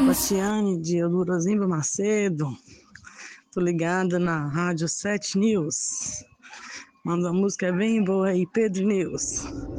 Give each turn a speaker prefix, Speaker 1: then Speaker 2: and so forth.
Speaker 1: Tatiane de Eudorosimba Macedo. Tô ligada na Rádio 7 News. Manda uma música bem boa aí, Pedro News.